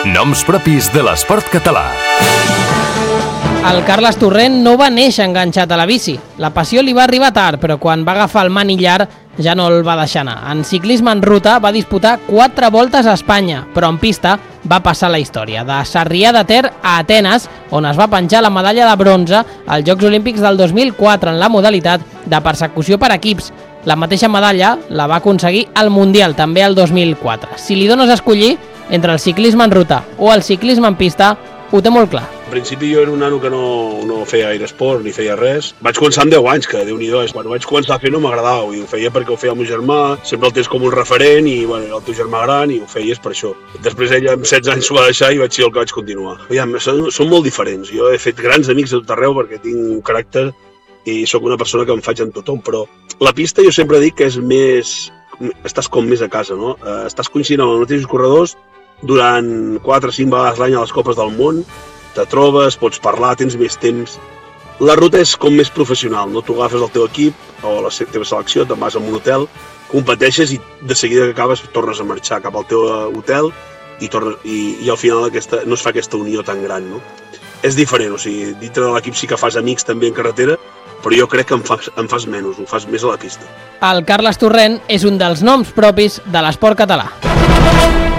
Noms propis de l'esport català. El Carles Torrent no va néixer enganxat a la bici. La passió li va arribar tard, però quan va agafar el manillar ja no el va deixar anar. En ciclisme en ruta va disputar 4 voltes a Espanya, però en pista va passar la història. De Sarrià de Ter a Atenes, on es va penjar la medalla de bronze als Jocs Olímpics del 2004 en la modalitat de persecució per equips. La mateixa medalla la va aconseguir al Mundial, també el 2004. Si li dones a escollir entre el ciclisme en ruta o el ciclisme en pista, ho té molt clar. En principi jo era un nano que no feia gaire esport ni feia res. Vaig començar amb 10 anys, que Déu-n'hi-do, quan ho vaig començar a fer no m'agradava, i ho feia perquè ho feia el meu germà, sempre el tens com un referent i bueno, era el teu germà gran i ho feies per això. Després ella amb 16 anys s'ho va deixar i vaig ser el que vaig continuar. Aviam, són molt diferents. Jo he fet grans amics a tot arreu perquè tinc un caràcter i sóc una persona que em faig amb tothom, però la pista jo sempre dic que és més... estàs com més a casa, no? Estàs coincidint amb els mateixos corredors durant 4 o 5 vegades l'any a les Copes del Món, te trobes, pots parlar, tens més temps. La ruta és com més professional, no? Tu agafes el teu equip o la teva selecció, te'n vas a un hotel, competeixes i de seguida que acabes tornes a marxar cap al teu hotel i al final no es fa aquesta unió tan gran, no? És diferent, o sigui, dintre de l'equip sí que fas amics també en carretera, però jo crec que em fas menys, ho fas més a la pista. El Carles Torrent és un dels noms propis de l'esport català.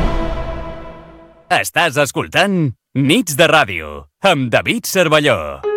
Estàs escoltant Nits de Ràdio amb David Cervelló.